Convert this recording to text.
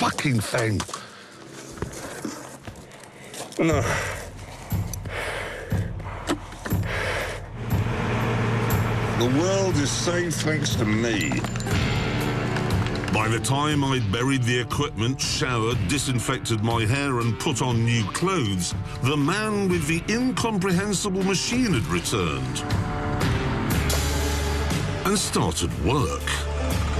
fucking thing. No. The world is saved thanks to me. By the time I'd buried the equipment, showered, disinfected my hair and put on new clothes, the man with the incomprehensible machine had returned and started work.